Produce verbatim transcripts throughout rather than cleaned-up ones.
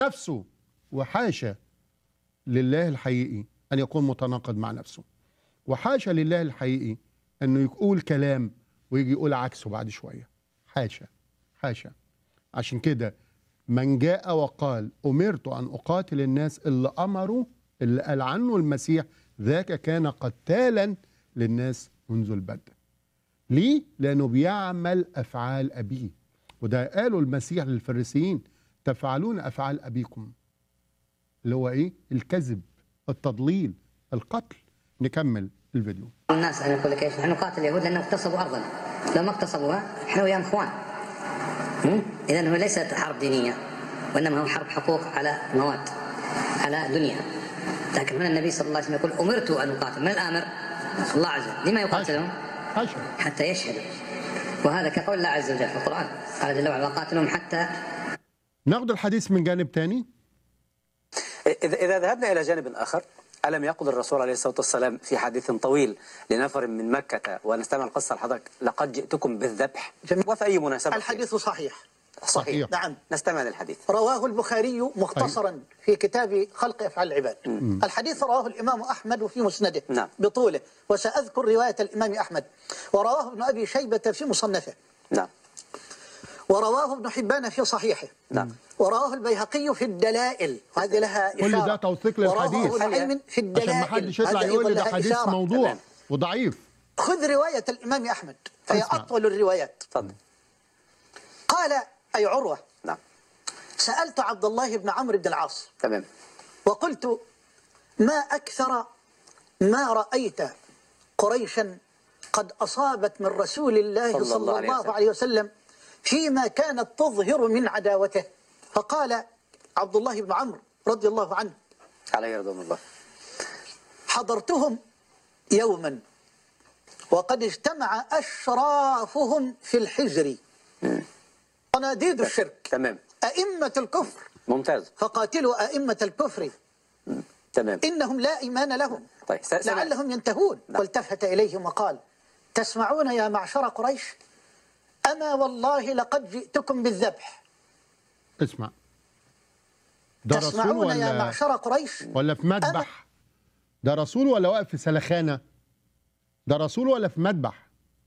نفسه، وحاشا لله الحقيقي أن يكون متناقض مع نفسه، وحاشا لله الحقيقي أنه يقول كلام ويجي يقول عكسه بعد شوية. حاشا حاشا. عشان كده من جاء وقال أمرت أن أقاتل الناس، اللي أمره اللي قال عنه المسيح ذاك كان قتالا للناس منذ البدء. ليه؟ لأنه بيعمل أفعال أبيه، وده قالوا المسيح للفريسيين تفعلون أفعال أبيكم، اللي هو إيه؟ الكذب، التضليل، القتل. نكمل الفيديو. الناس أنا أقول لك إيش، نحن نقاتل اليهود لأنهم اغتصبوا أرضنا، لو ما اغتصبوها إحنا وياهم إخوان. إذا هو ليست حرب دينية، وإنما هو حرب حقوق على مواد، على دنيا. لكن هنا النبي صلى الله عليه وسلم يقول أمرت أن أقاتل، من الآمر؟ الله عز وجل. لما يقاتلهم؟ حتى يشهدوا، وهذا كقول الله عز وجل في القرآن قال جل وعلا وقاتلهم حتى. ناخذ الحديث من جانب ثاني. إذا ذهبنا إلى جانب آخر، ألم يقل الرسول عليه الصلاة والسلام في حديث طويل لنفر من مكة، ونستمع القصة لحضرتك، لقد جئتكم بالذبح، وفي أي مناسبة؟ الحديث صحيح. صحيح. صحيح. نعم. نستمع للحديث. رواه البخاري مختصرا في كتاب خلق أفعال العباد. م. الحديث رواه الإمام أحمد في مسنده. نعم. بطوله، وسأذكر رواية الإمام أحمد. ورواه ابن أبي شيبة في مصنفه. نعم. ورواه ابن حبان في صحيحه. نعم. ورواه البيهقي في الدلائل، وهذه لها إشارة. كل ده توثيق للحديث في الدلائل، عشان ما حدش يطلع يقول لي ده حديث إشارة. موضوع تمام. وضعيف. خذ رواية الإمام أحمد فهي أسمع. أطول الروايات. تفضل. قال أي عروة، نعم، سألت عبد الله بن عمرو بن العاص، تمام، وقلت ما أكثر ما رأيت قريشا قد أصابت من رسول الله صلى, صلى الله, الله عليه وسلم فيما كانت تظهر من عداوته. فقال عبد الله بن عمرو رضي الله عنه عليه رضوان الله: حضرتهم يوما وقد اجتمع أشرافهم في الحجر، صناديد الشرك، تمام، أئمة الكفر، ممتاز، فقاتلوا أئمة الكفر، تمام، إنهم لا إيمان لهم، طيب. لعلهم ينتهون. نعم. والتفت إليهم وقال: تسمعون يا معشر قريش، أما والله لقد جئتكم بالذبح. اسمع، ده تسمعون رسول ولا يا معشر قريش ولا في مذبح؟ ده رسول ولا واقف في سلخانة؟ ده رسول ولا في مذبح؟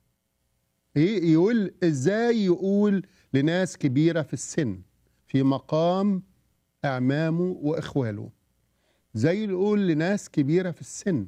ايه يقول ازاي؟ يقول لناس كبيرة في السن في مقام اعمامه واخواله، زي يقول لناس كبيرة في السن،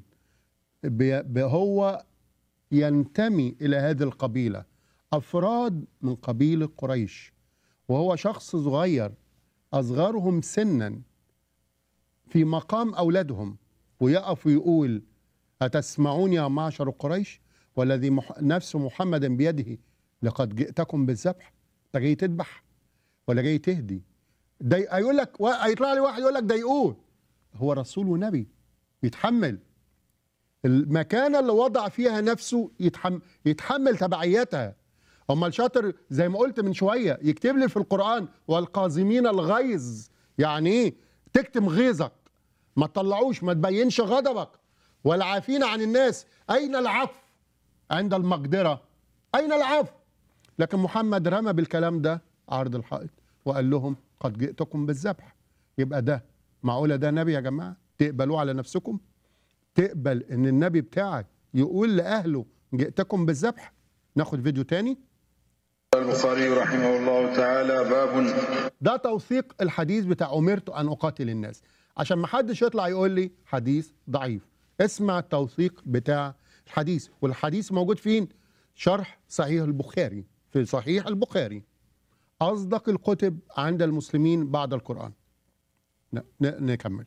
هو ينتمي الى هذه القبيلة، افراد من قبيلة قريش، وهو شخص صغير اصغرهم سنا في مقام اولادهم، ويقف ويقول: أتسمعون يا معشر قريش والذي مح... نفس محمد بيده لقد جئتكم بالذبح. أنت جاي تذبح ولا جاي تهدي؟ ده هيقول لك، هيطلع لي واحد يقول لك ده يقول هو رسول ونبي يتحمل المكانة اللي وضع فيها نفسه، يتحمل, يتحمل تبعيتها. أما الشاطر زي ما قلت من شوية يكتب لي في القرآن: والقاظمين الغيظ. يعني إيه؟ تكتم غيظك، ما تطلعوش، ما تبينش غضبك. والعافين عن الناس. أين العفو عند المقدرة؟ أين العفو؟ لكن محمد رمى بالكلام ده عرض الحائط وقال لهم: قد جئتكم بالذبح. يبقى ده معقولة ده نبي يا جماعة؟ تقبلوه على نفسكم؟ تقبل ان النبي بتاعك يقول لأهله جئتكم بالذبح؟ ناخد فيديو تاني. البخاري رحمه الله تعالى: باب. ده توثيق الحديث بتاع أمرت أن أقاتل الناس، عشان ما حدش يطلع يقول لي حديث ضعيف. اسمع التوثيق بتاع الحديث، والحديث موجود فين؟ شرح صحيح البخاري، في صحيح البخاري، أصدق الكتب عند المسلمين بعد القرآن. نكمل.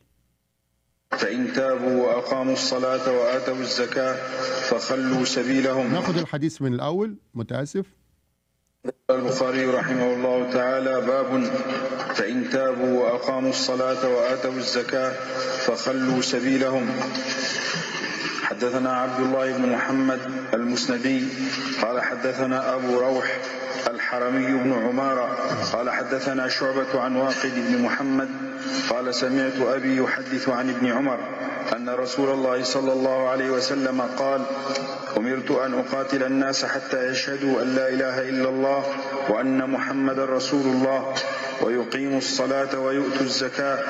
فإن تابوا وأقاموا الصلاة وآتوا الزكاة فخلوا سبيلهم. ناخد الحديث من الأول، متأسف. البخاري رحمه الله تعالى: باب. فإن تابوا وأقاموا الصلاة وآتوا الزكاة فخلوا سبيلهم. حدثنا عبد الله بن محمد المسندي قال حدثنا أبو روح الحرمي بن عمارة قال حدثنا شعبة عن واقد بن محمد قال سمعت أبي يحدث عن ابن عمر أن رسول الله صلى الله عليه وسلم قال: أمرت أن أقاتل الناس حتى يشهدوا أن لا إله إلا الله وأن محمد رسول الله ويقيموا الصلاة ويؤتوا الزكاة